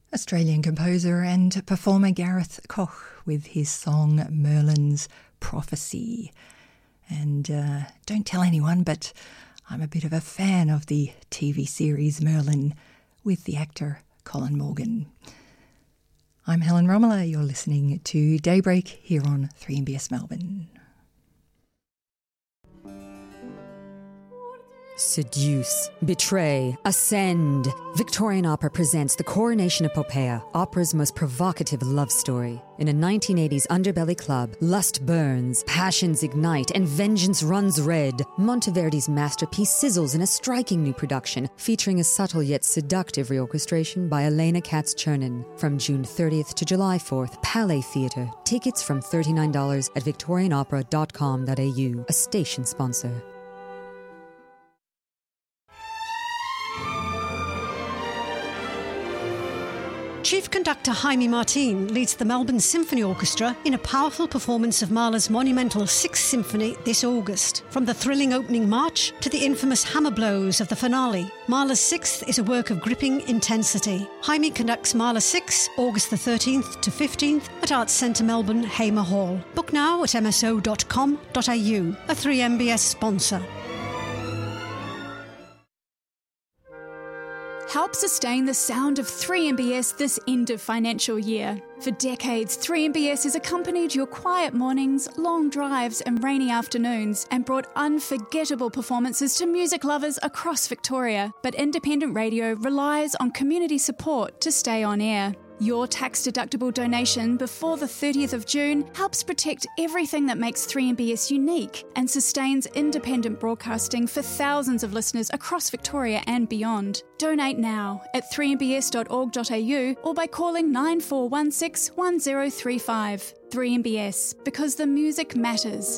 Australian composer and performer Gareth Koch with his song Merlin's Prophecy. And don't tell anyone, but I'm a bit of a fan of the TV series Merlin with the actor Colin Morgan. I'm Helen Romola. You're listening to Daybreak here on 3MBS Melbourne. Seduce, betray, ascend. Victorian Opera presents The Coronation of Poppaea, opera's most provocative love story. In a 1980s underbelly club, lust burns, passions ignite, and vengeance runs red. Monteverdi's masterpiece sizzles in a striking new production, featuring a subtle yet seductive reorchestration by Elena Katz-Chernin. From June 30th to July 4th, Palais Theatre. Tickets from $39 at victorianopera.com.au, a station sponsor. Chief Conductor Jaime Martin leads the Melbourne Symphony Orchestra in a powerful performance of Mahler's monumental Sixth Symphony this August. From the thrilling opening march to the infamous hammer blows of the finale, Mahler's Sixth is a work of gripping intensity. Jaime conducts Mahler 6, August the 13th to 15th at Arts Centre Melbourne, Hamer Hall. Book now at mso.com.au, a 3MBS sponsor. Help sustain the sound of 3MBS this end of financial year. For decades, 3MBS has accompanied your quiet mornings, long drives and rainy afternoons and brought unforgettable performances to music lovers across Victoria. But independent radio relies on community support to stay on air. Your tax-deductible donation before the 30th of June helps protect everything that makes 3MBS unique and sustains independent broadcasting for thousands of listeners across Victoria and beyond. Donate now at 3mbs.org.au or by calling 9416 1035. 3MBS, because the music matters.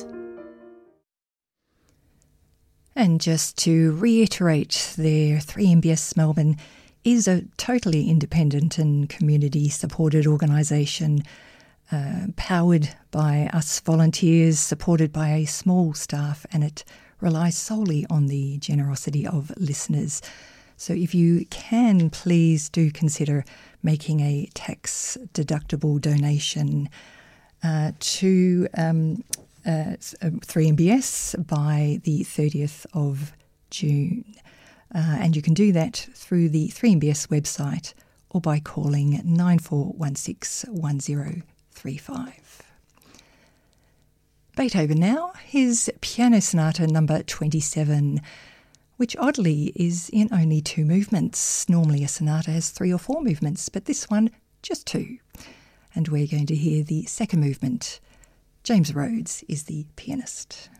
And just to reiterate, their 3MBS Melbourne is a totally independent and community-supported organisation, powered by us volunteers, supported by a small staff, and it relies solely on the generosity of listeners. So if you can, please do consider making a tax-deductible donation to 3MBS by the 30th of June. And you can do that through the 3MBS website or by calling 9416 1035. Beethoven now, his Piano Sonata number 27, which oddly is in only 2 movements. Normally a sonata has 3 or 4 movements, but this one just 2. And we're going to hear the second movement. James Rhodes is the pianist.